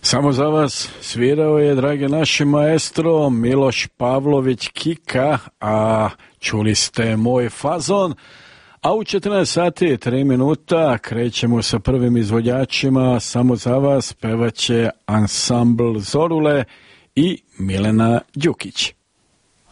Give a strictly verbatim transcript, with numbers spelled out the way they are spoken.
Samo za vas svirao je, dragi naši, maestro Miloš Pavlović Kika, a čuli ste Moj fazon. A u četrnaest sati i tri minuta krećemo sa prvim izvođačima. Samo za vas pevaće ansambl Zorule i Milena Đukić.